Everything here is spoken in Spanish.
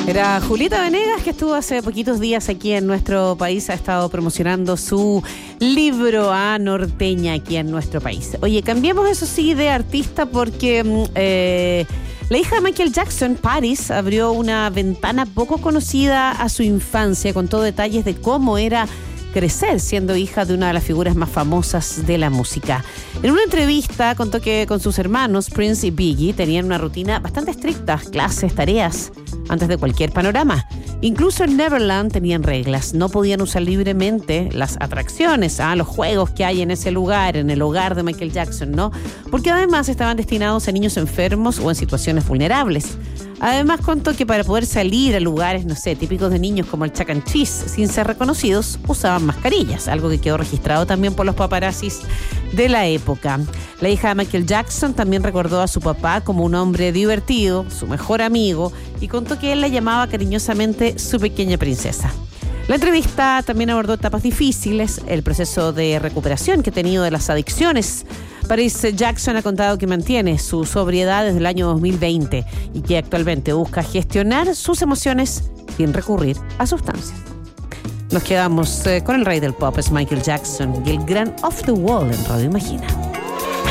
Era Julieta Venegas, que estuvo hace poquitos días aquí en nuestro país, ha estado promocionando su libro a Norteña aquí en nuestro país. Oye, cambiemos eso sí de artista porque la hija de Michael Jackson, Paris, abrió una ventana poco conocida a su infancia, contó detalles de cómo era crecer siendo hija de una de las figuras más famosas de la música. En una entrevista contó que con sus hermanos, Prince y Biggie, tenían una rutina bastante estricta, clases, tareas, antes de cualquier panorama. Incluso en Neverland tenían reglas, no podían usar libremente las atracciones, los juegos que hay en ese lugar, en el hogar de Michael Jackson, ¿no? Porque además estaban destinados a niños enfermos o en situaciones vulnerables. Además contó que para poder salir a lugares, no sé, típicos de niños como el Chuck E. Cheese, sin ser reconocidos, usaban mascarillas, algo que quedó registrado también por los paparazzis de la época. La hija de Michael Jackson también recordó a su papá como un hombre divertido, su mejor amigo, y contó que él la llamaba cariñosamente su pequeña princesa. La entrevista también abordó etapas difíciles, el proceso de recuperación que ha tenido de las adicciones. Paris Jackson ha contado que mantiene su sobriedad desde el año 2020 y que actualmente busca gestionar sus emociones sin recurrir a sustancias. Nos quedamos con el rey del pop, es Michael Jackson, y el gran Off the Wall en Radio Imagina.